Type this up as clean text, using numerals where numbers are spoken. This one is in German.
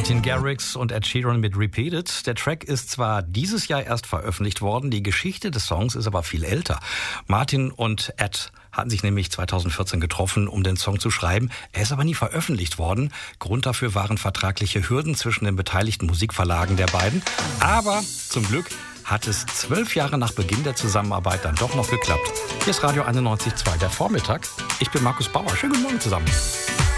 Martin Garrix und Ed Sheeran mit Repeated. Der Track ist zwar dieses Jahr erst veröffentlicht worden, die Geschichte des Songs ist aber viel älter. Martin und Ed hatten sich nämlich 2014 getroffen, um den Song zu schreiben. Er ist aber nie veröffentlicht worden. Grund dafür waren vertragliche Hürden zwischen den beteiligten Musikverlagen der beiden. Aber zum Glück hat es 12 Jahre nach Beginn der Zusammenarbeit dann doch noch geklappt. Hier ist Radio 91.2, der Vormittag. Ich bin Markus Bauer. Schönen guten Morgen zusammen.